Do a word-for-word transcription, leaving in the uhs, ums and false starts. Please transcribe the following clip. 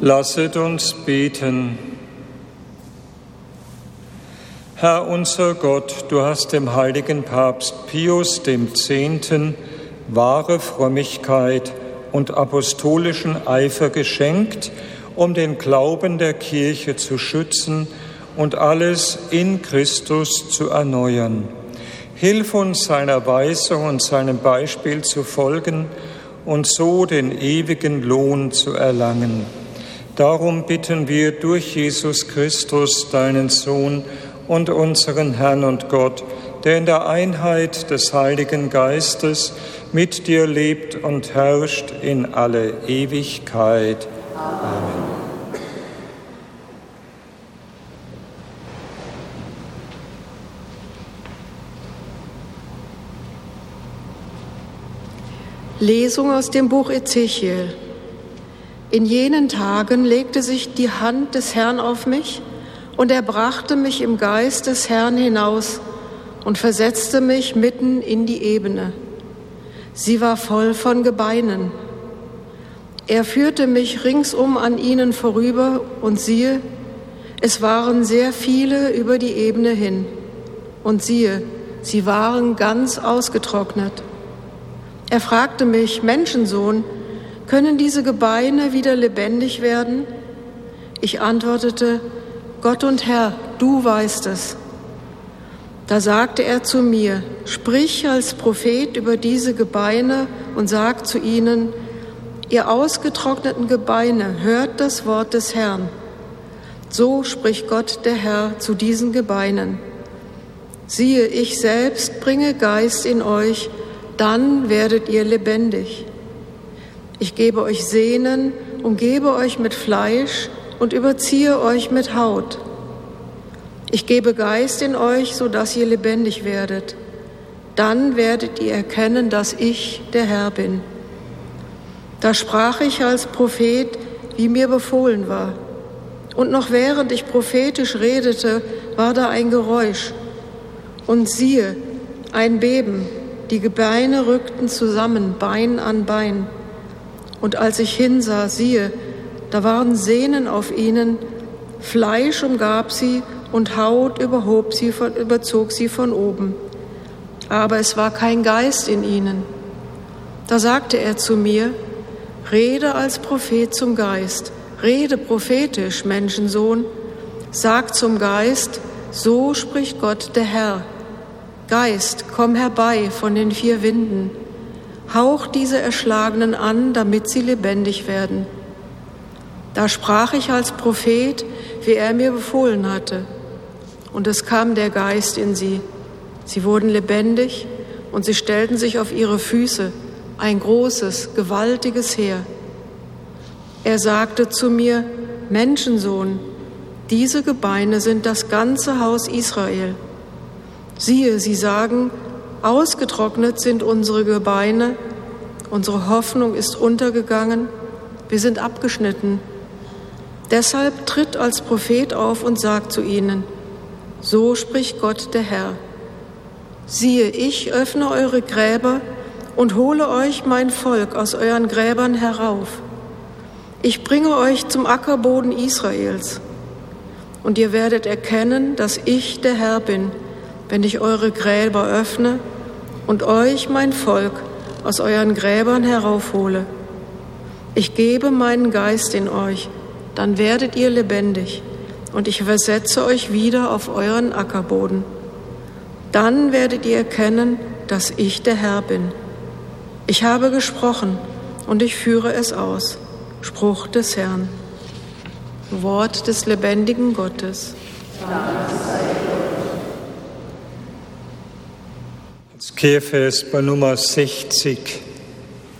Lasset uns beten. Herr unser Gott, du hast dem heiligen Papst Pius dem Zehnten wahre Frömmigkeit und apostolischen Eifer geschenkt, um den Glauben der Kirche zu schützen und alles in Christus zu erneuern. Hilf uns, seiner Weisung und seinem Beispiel zu folgen und so den ewigen Lohn zu erlangen. Darum bitten wir durch Jesus Christus, deinen Sohn und unseren Herrn und Gott, der in der Einheit des Heiligen Geistes mit dir lebt und herrscht in alle Ewigkeit. Amen. Lesung aus dem Buch Ezechiel. In jenen Tagen legte sich die Hand des Herrn auf mich, und er brachte mich im Geist des Herrn hinaus und versetzte mich mitten in die Ebene. Sie war voll von Gebeinen. Er führte mich ringsum an ihnen vorüber, und siehe, es waren sehr viele über die Ebene hin. Und siehe, sie waren ganz ausgetrocknet. Er fragte mich: Menschensohn, können diese Gebeine wieder lebendig werden? Ich antwortete: Gott und Herr, du weißt es. Da sagte er zu mir: Sprich als Prophet über diese Gebeine und sag zu ihnen: Ihr ausgetrockneten Gebeine, hört das Wort des Herrn. So spricht Gott der Herr zu diesen Gebeinen: Siehe, ich selbst bringe Geist in euch, dann werdet ihr lebendig. Ich gebe euch Sehnen und gebe euch mit Fleisch und überziehe euch mit Haut. Ich gebe Geist in euch, sodass ihr lebendig werdet. Dann werdet ihr erkennen, dass ich der Herr bin. Da sprach ich als Prophet, wie mir befohlen war. Und noch während ich prophetisch redete, war da ein Geräusch. Und siehe, ein Beben, die Gebeine rückten zusammen, Bein an Bein. Und als ich hinsah, siehe, da waren Sehnen auf ihnen, Fleisch umgab sie und Haut überhob sie von, überzog sie von oben. Aber es war kein Geist in ihnen. Da sagte er zu mir: Rede als Prophet zum Geist, rede prophetisch, Menschensohn, sag zum Geist: So spricht Gott der Herr. Geist, komm herbei von den vier Winden. Hauch diese Erschlagenen an, damit sie lebendig werden. Da sprach ich als Prophet, wie er mir befohlen hatte. Und es kam der Geist in sie. Sie wurden lebendig und sie stellten sich auf ihre Füße, ein großes, gewaltiges Heer. Er sagte zu mir: Menschensohn, diese Gebeine sind das ganze Haus Israel. Siehe, sie sagen: Ausgetrocknet sind unsere Gebeine, unsere Hoffnung ist untergegangen, wir sind abgeschnitten. Deshalb tritt als Prophet auf und sagt zu ihnen: So spricht Gott der Herr. Siehe, ich öffne eure Gräber und hole euch mein Volk aus euren Gräbern herauf. Ich bringe euch zum Ackerboden Israels. Und ihr werdet erkennen, dass ich der Herr bin, wenn ich eure Gräber öffne und euch, mein Volk, aus euren Gräbern heraufhole. Ich gebe meinen Geist in euch, dann werdet ihr lebendig, und ich versetze euch wieder auf euren Ackerboden. Dann werdet ihr erkennen, dass ich der Herr bin. Ich habe gesprochen, und ich führe es aus. Spruch des Herrn. Wort des lebendigen Gottes. Als Kehrvers bei Nummer sechzig.